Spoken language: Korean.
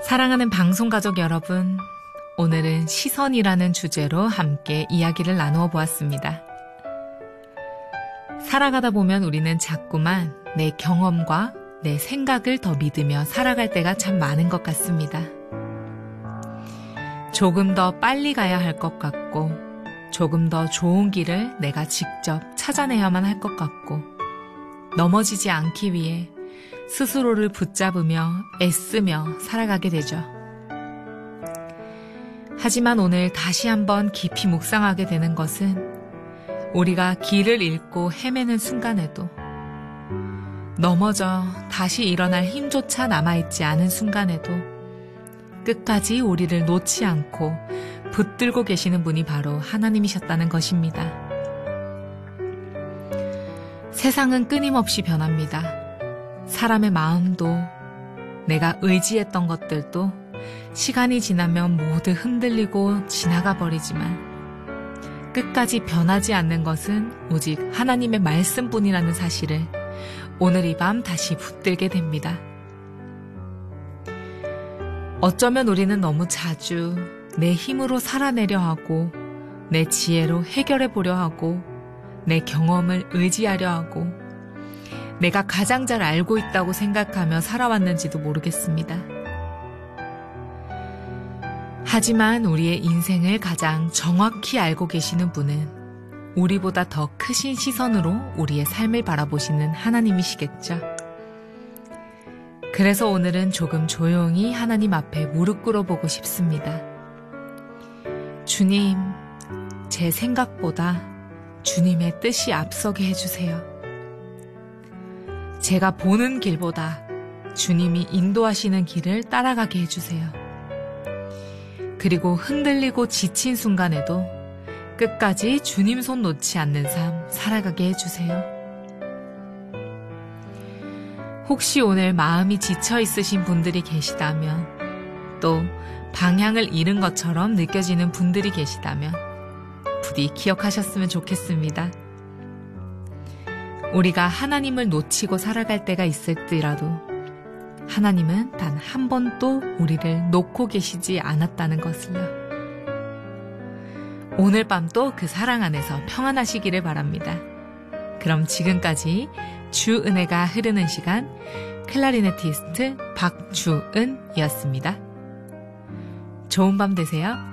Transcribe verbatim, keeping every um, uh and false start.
사랑하는 방송가족 여러분, 오늘은 시선이라는 주제로 함께 이야기를 나누어 보았습니다. 살아가다 보면 우리는 자꾸만 내 경험과 내 생각을 더 믿으며 살아갈 때가 참 많은 것 같습니다. 조금 더 빨리 가야 할 것 같고, 조금 더 좋은 길을 내가 직접 찾아내야만 할 것 같고, 넘어지지 않기 위해 스스로를 붙잡으며 애쓰며 살아가게 되죠. 하지만 오늘 다시 한번 깊이 묵상하게 되는 것은 우리가 길을 잃고 헤매는 순간에도, 넘어져 다시 일어날 힘조차 남아있지 않은 순간에도 끝까지 우리를 놓지 않고 붙들고 계시는 분이 바로 하나님이셨다는 것입니다. 세상은 끊임없이 변합니다. 사람의 마음도, 내가 의지했던 것들도 시간이 지나면 모두 흔들리고 지나가 버리지만 끝까지 변하지 않는 것은 오직 하나님의 말씀뿐이라는 사실을 오늘 이 밤 다시 붙들게 됩니다. 어쩌면 우리는 너무 자주 내 힘으로 살아내려 하고, 내 지혜로 해결해 보려 하고, 내 경험을 의지하려 하고, 내가 가장 잘 알고 있다고 생각하며 살아왔는지도 모르겠습니다. 하지만 우리의 인생을 가장 정확히 알고 계시는 분은 우리보다 더 크신 시선으로 우리의 삶을 바라보시는 하나님이시겠죠. 그래서 오늘은 조금 조용히 하나님 앞에 무릎 꿇어보고 싶습니다. 주님, 제 생각보다 주님의 뜻이 앞서게 해주세요. 제가 보는 길보다 주님이 인도하시는 길을 따라가게 해주세요. 그리고 흔들리고 지친 순간에도 끝까지 주님 손 놓지 않는 삶 살아가게 해주세요. 혹시 오늘 마음이 지쳐 있으신 분들이 계시다면, 또 방향을 잃은 것처럼 느껴지는 분들이 계시다면 부디 기억하셨으면 좋겠습니다. 우리가 하나님을 놓치고 살아갈 때가 있을지라도 하나님은 단 한 번도 우리를 놓고 계시지 않았다는 것을요. 오늘 밤도 그 사랑 안에서 평안하시기를 바랍니다. 그럼 지금까지 주 은혜가 흐르는 시간, 클라리네티스트 박주은이었습니다. 좋은 밤 되세요.